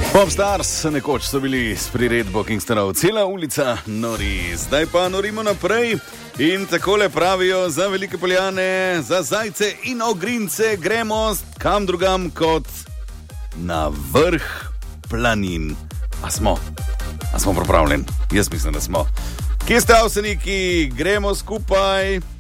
Popstars, nekoč so bili s priredbo Kingstonov cela ulica nori, zdaj pa norimo naprej in takole pravijo za Velike Poljane, za Zajce in Ogrince gremo kam drugam kot na vrh planin. A smo pripravljeni? Jaz mislim, da smo. Kje ste Avseniki? Gremo skupaj.